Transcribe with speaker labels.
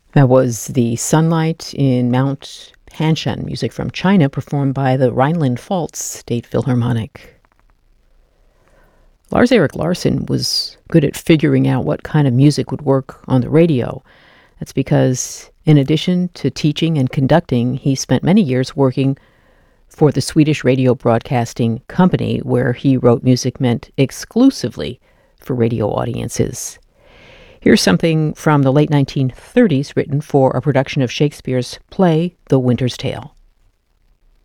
Speaker 1: That was The Sunlight in Mount Hanshan, music from China performed by the Rhineland-Pfalz State Philharmonic. Lars-Erik Larsson was good at figuring out what kind of music would work on the radio. That's because, in addition to teaching and conducting, he spent many years working for the Swedish Radio Broadcasting Company, where he wrote music meant exclusively for radio audiences. Here's something from the late 1930s written for a production of Shakespeare's play, The Winter's Tale.